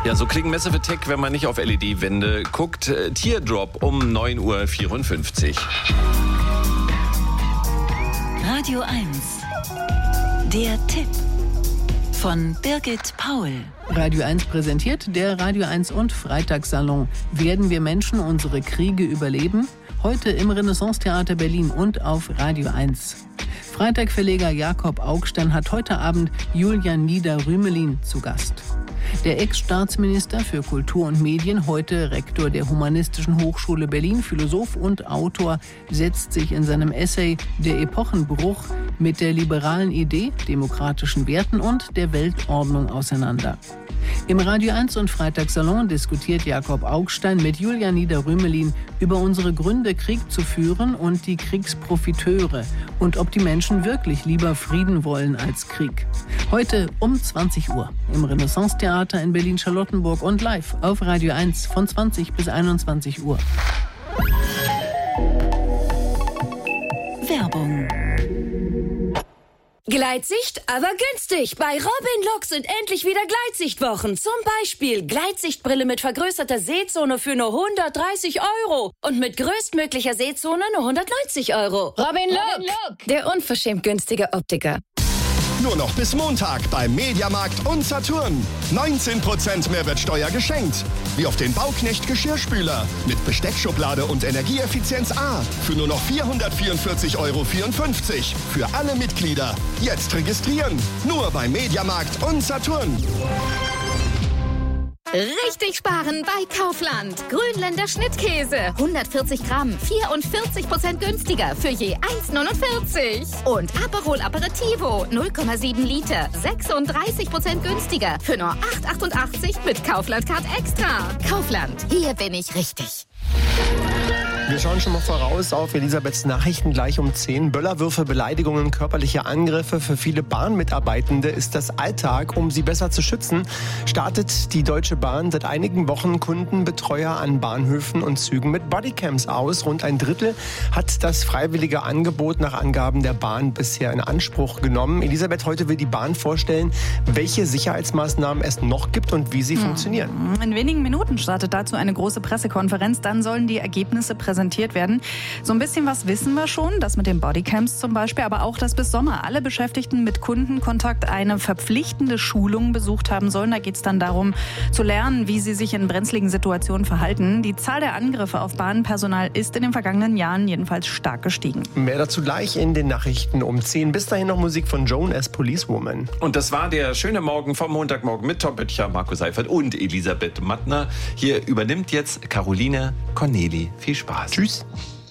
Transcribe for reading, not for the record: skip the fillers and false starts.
Ja, so klingen Massive Attack, wenn man nicht auf LED-Wände guckt. Teardrop um 9:54 Uhr. Radio 1. Der Tipp von Birgit Paul. Radio 1 präsentiert der Radio 1 und Freitagssalon. Werden wir Menschen unsere Kriege überleben? Heute im Renaissance-Theater Berlin und auf Radio 1. Freitag-Verleger Jakob Augstein hat heute Abend Julian Nieder-Rümelin zu Gast. Der Ex-Staatsminister für Kultur und Medien, heute Rektor der Humanistischen Hochschule Berlin, Philosoph und Autor, setzt sich in seinem Essay »Der Epochenbruch« mit der liberalen Idee, demokratischen Werten und der Weltordnung auseinander. Im Radio 1 und Freitagssalon diskutiert Jakob Augstein mit Julian Nieder-Rümelin über unsere Gründe, Krieg zu führen und die Kriegsprofiteure und ob die Menschen wirklich lieber Frieden wollen als Krieg. Heute um 20 Uhr im Renaissance-Theater in Berlin-Charlottenburg und live auf Radio 1 von 20 bis 21 Uhr. Werbung. Gleitsicht, aber günstig. Bei Robin Lux sind endlich wieder Gleitsichtwochen. Zum Beispiel Gleitsichtbrille mit vergrößerter Sehzone für nur 130 € und mit größtmöglicher Sehzone nur 190 €. Robin Look, der unverschämt günstige Optiker. Nur noch bis Montag beim Mediamarkt und Saturn. 19% Mehrwertsteuer geschenkt. Wie auf den Bauknecht Geschirrspüler mit Besteckschublade und Energieeffizienz A für nur noch 444,54 € für alle Mitglieder. Jetzt registrieren. Nur beim Mediamarkt und Saturn. Richtig sparen bei Kaufland. Grünländer Schnittkäse. 140 Gramm, 44% günstiger für je 1,49. Und Aperol Aperitivo, 0,7 Liter, 36% günstiger für nur 8,88 mit Kaufland Card Extra. Kaufland, hier bin ich richtig. Wir schauen schon mal voraus auf Elisabeths Nachrichten gleich um 10. Böllerwürfe, Beleidigungen, körperliche Angriffe. Für viele Bahnmitarbeitende ist das Alltag. Um sie besser zu schützen, startet die Deutsche Bahn seit einigen Wochen Kundenbetreuer an Bahnhöfen und Zügen mit Bodycams aus. Rund ein Drittel hat das freiwillige Angebot nach Angaben der Bahn bisher in Anspruch genommen. Elisabeth, heute will die Bahn vorstellen, welche Sicherheitsmaßnahmen es noch gibt und wie sie funktionieren. In wenigen Minuten startet dazu eine große Pressekonferenz. Dann sollen die Ergebnisse präsentiert werden. So ein bisschen was wissen wir schon, das mit den Bodycams zum Beispiel, aber auch, dass bis Sommer alle Beschäftigten mit Kundenkontakt eine verpflichtende Schulung besucht haben sollen. Da geht es dann darum, zu lernen, wie sie sich in brenzligen Situationen verhalten. Die Zahl der Angriffe auf Bahnpersonal ist in den vergangenen Jahren jedenfalls stark gestiegen. Mehr dazu gleich in den Nachrichten um 10. Bis dahin noch Musik von Joan as Policewoman. Und das war der schöne Morgen vom Montagmorgen mit Tom Böttcher, Marco Seifert und Elisabeth Mattner. Hier übernimmt jetzt Caroline Corneli. Viel Spaß. Tschüss.